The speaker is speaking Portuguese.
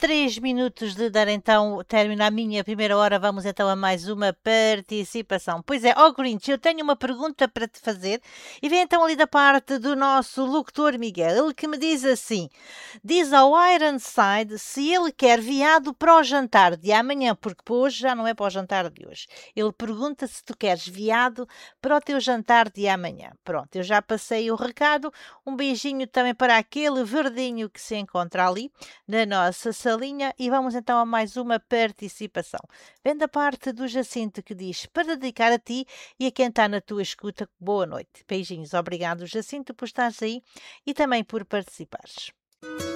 3 minutos de dar então término à minha primeira hora, vamos então a mais uma participação. Pois é, Grinch, eu tenho uma pergunta para te fazer e vem então ali da parte do nosso locutor Miguel, ele que me diz assim, diz ao Ironside se ele quer veado para o jantar de amanhã, porque para hoje já não é para o jantar de hoje. Ele pergunta se tu queres veado para o teu jantar de amanhã. Pronto, eu já passei o recado, um beijinho também para aquele verdinho que se encontra ali na nossa salinha e vamos então a mais uma participação. Vem da parte do Jacinto que diz para dedicar a ti e a quem está na tua escuta, boa noite. Beijinhos, obrigado Jacinto por estares aí e também por participares.